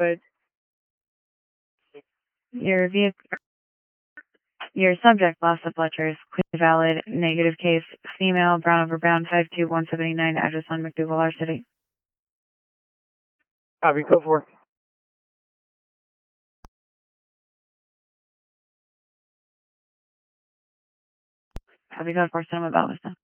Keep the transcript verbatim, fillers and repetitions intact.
Good. Your vehicle, your subject, loss of Fletcher, is clearly valid. Negative case, female, brown over brown, five two one seven nine, address on McDougal, our city. Copy, go for. Copy, go for, send them about with them.